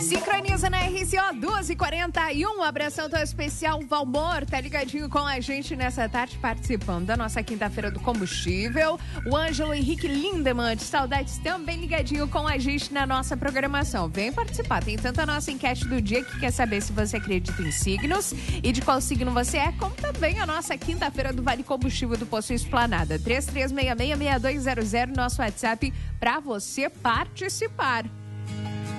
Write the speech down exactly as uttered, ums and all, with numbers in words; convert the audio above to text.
Sincroniza na R C O doze e quarenta e um, um abração tão especial. Valmor tá ligadinho com a gente nessa tarde, participando da nossa quinta-feira do combustível. O Ângelo Henrique Lindemann, de Saudades, também ligadinho com a gente na nossa programação. Vem participar, tem tanto a nossa enquete do dia, que quer saber se você acredita em signos e de qual signo você é, como também a nossa quinta-feira do Vale Combustível do Posto Esplanada. três três seis seis, seis dois zero zero, nosso WhatsApp para você participar.